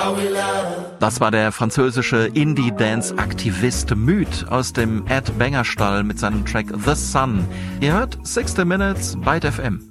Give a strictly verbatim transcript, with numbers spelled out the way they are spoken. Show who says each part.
Speaker 1: Das war der französische Indie-Dance-Aktivist Müd aus dem Ed Banger Stall mit seinem Track The Sun. Ihr hört sixty Minutes Byte F M.